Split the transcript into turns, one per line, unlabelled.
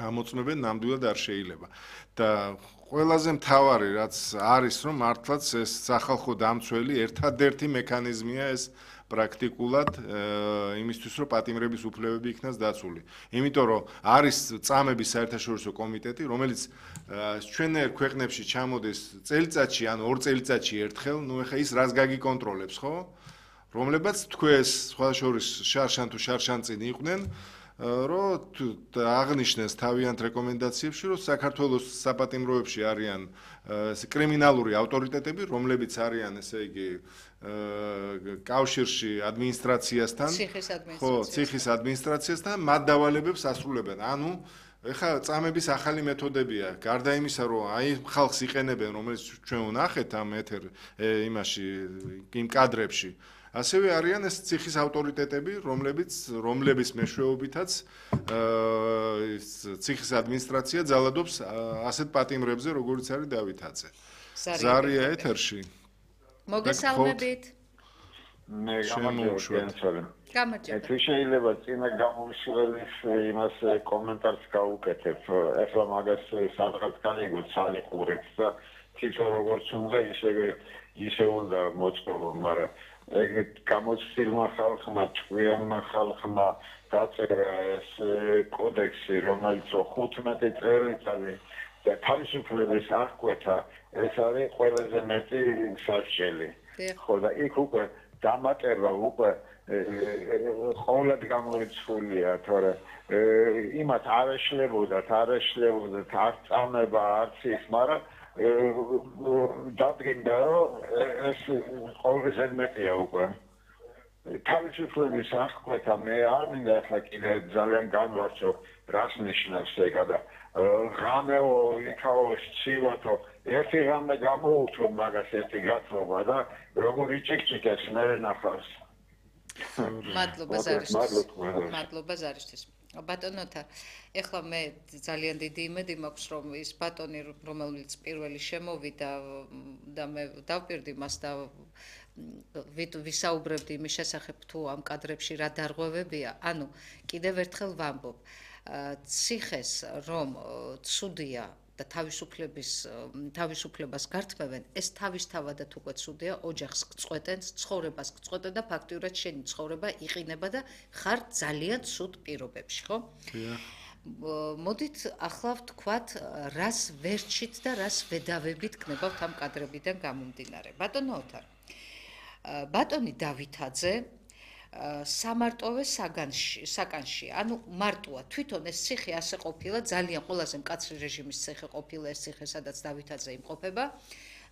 ამოწმებენ ნამდვილად არ შეიძლება. და ყველაზე მთავარი რაც არის რომ მართლაც ეს სახალხო დამცველი ერთადერთი მექანიზმია ეს პრაქტიკულად იმისთვის რომ პატიმრების უფლებები იქნას დაცული. იმიტომ რომ არის წამების საერთაშორისო კომიტეტი, რომელიც ჩვენერ ქვეყნებში ჩამოდის წელიწადში ან ორ წელიწადში ერთხელ, ნუ ეხა ის რას გაგიკონტროლებს, ხო? რომლებაც თქვენს სხვა შორის შარშან თუ შარშანწინ იყვნენ, რომ აღნიშნეს თავიანთ რეკომენდაციებში, რომ საქართველოს საპატიმროებში არიან კრიმინალური ავტორიტეტები, რომლებიც არიან, ესე იგი, კავშირში ადმინისტრაციასთან, ციხის ადმინისტრაციასთან, მათ დავალებებს ასრულებენ. ანუ ეხლა წამების ახალი მეთოდებია, გარდა იმისა, რომ აი ხალხს იყენებენ, რომელიც ჩვენ ვნახეთ ამ იმაში, იმ კადრებში, ასევე არიან ეს ციხის ავტორიტეტები, რომლების მეშვეობითაც ციხის ადმინისტრაცია ძალადობს ასეთ პატიმრებზე, როგორიც არის დავითაძე. ზარია ეთერში.
მოგესალმებით.
მე გამარჯობა. თუ შეიძლება წინა გამომშველის იმას კომენტარს გავუკეთებ. ეხლა მაგას სადღაც განიგოთ სალიყურებს და თვითონ როგორც უნდა ისე უნდა მოწყობო, მაგრამ ეგეთ გამოცდილმა ხალხმა, ჭკვიანმა ხალხმა დაწერა ეს კოდექსი, რომელიც 15 წელიწადი და თავისუფლების აღკვეთა, ეს არის ყველაზე მეტი სასჯელი. ხო და იქ უკვე დამატება უკვე ყოველად გამოიწვულია, თორე იმათ არ ეშლებოდათ, არ წამება, არც ის, მაგრამ დადგინდა, რომ ეს ყველაზე მეტია უკვე. თავისუფლების აღკვეთა მე არ მინდა ახლა კიდე ძალიან განვარჩო, რას ნიშნავს ეგა და ღამეო, იქაო, სცილათო, ერთი ღამე გამოუწვევ მაგას ერთი გათხოვა და როგორი ჭიქჭიქებს მე ნახავს.
მადლობა ზარისთვის. ბატონოთა, ეხლა მე ძალიან დიდი იმედი მაქვს, რომ ის ბატონი, რომელიც პირველი შემოვიდა და მე დავპირდი მას და ვისაუბრებდი იმის შესახებ, თუ ამ კადრებში რა დარღვევებია, ანუ კიდევ ერთხელ ვამბობ, ციხეს რომ ცუდია და თავისუფლებას გართმევენ, ეს თავისთავადად უკვე ცუდია, ოჯახს გწყვეტენ, ცხოვრებას გწყვეტენ და ფაქტიურად შენი ცხოვრება იყინება და ხარ ძალიან ცუდ პირობებში, ხო? მოდით ახლა ვთქვათ, რას ვერჩით და რას ვედავებით გნებავთ ამ კადრებიდან გამომდინარე. ბატონო ოთარ, ბატონი დავითაძე სამარტოვე საგანში, ანუ მარტოა, თვითონ ეს ციხე ასე ყოფილა, ძალიან ყველაზე მკაცრი რეჟიმის ციხე ყოფილა ეს ციხე, სადაც დავითაძე იმყოფება